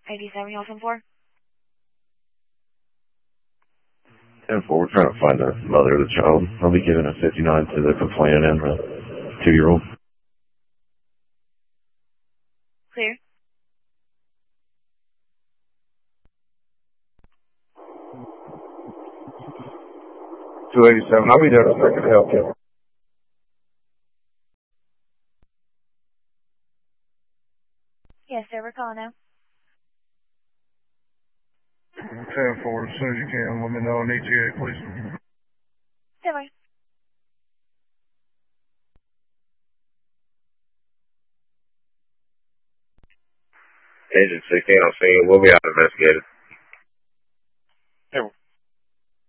ID7, you also 4? 10-4, we're trying to find the mother of the child. I'll be giving a 59 to the complainant and the 2-year-old. Clear. .287, I'll be there in a second to help you. Yes, sir, we're calling now. 10-4, as soon as you can, let me know an ETA, please. Bye-bye. Agent 16, I'll see you. We'll be out investigated.